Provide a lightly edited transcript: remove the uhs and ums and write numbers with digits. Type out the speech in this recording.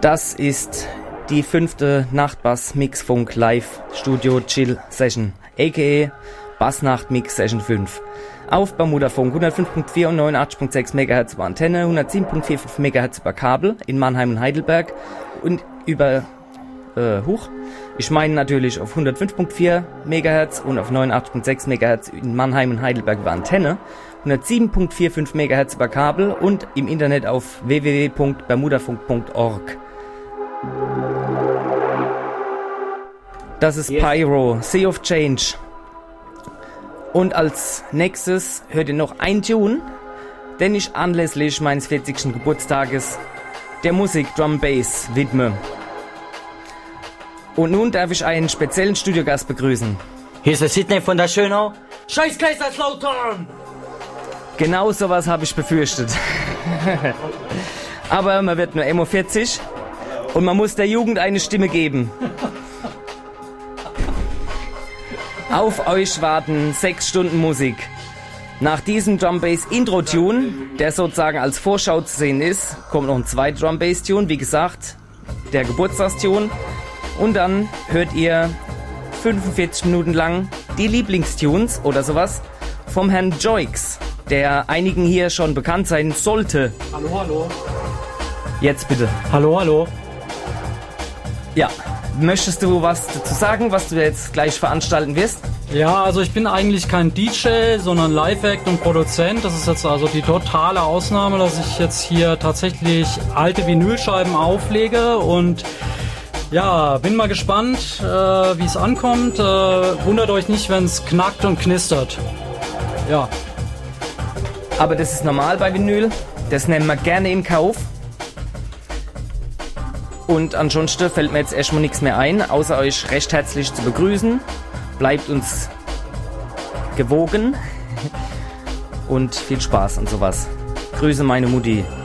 Das ist die 5. Nachtbass Mixfunk Live Studio Chill Session, a.k.a. Bassnacht Mix Session 5. Auf Bermudafunk 105.4 und 89.6 MHz über Antenne, 107.45 MHz über Kabel in Mannheim und Heidelberg und über ich meine natürlich auf 105.4 MHz und auf 89.6 MHz in Mannheim und Heidelberg über Antenne, 107.45 MHz über Kabel und im Internet auf www.bermudafunk.org. Das ist Pyro, Sea of Change. Und als nächstes hört ihr noch ein Tune, den ich anlässlich meines 40. Geburtstages der Musik Drum Bass widme. Und nun darf ich einen speziellen Studiogast begrüßen. Hier ist der Sidney von der Schönau. Scheiß Kaiserslautern! Genau sowas habe ich befürchtet. Aber man wird nur Emo 40 und man muss der Jugend eine Stimme geben. Auf euch warten 6 Stunden Musik. Nach diesem Drum Bass Intro Tune, der sozusagen als Vorschau zu sehen ist, kommt noch ein zweiter Drum Bass Tune, wie gesagt, der Geburtstagstune. Und dann hört ihr 45 Minuten lang die Lieblingstunes oder sowas vom Herrn Joix, der einigen hier schon bekannt sein sollte. Hallo, hallo. Jetzt bitte. Hallo, hallo. Ja, möchtest du was dazu sagen, was du jetzt gleich veranstalten wirst? Ja, also ich bin eigentlich kein DJ, sondern Live-Act und Produzent. Das ist jetzt also die totale Ausnahme, dass ich jetzt hier tatsächlich alte Vinylscheiben auflege und ja, bin mal gespannt, wie es ankommt. Wundert euch nicht, wenn es knackt und knistert. Ja. Aber das ist normal bei Vinyl. Das nehmen wir gerne in Kauf. Und ansonsten fällt mir jetzt erstmal nichts mehr ein, außer euch recht herzlich zu begrüßen. Bleibt uns gewogen und viel Spaß und sowas. Grüße meine Mutti.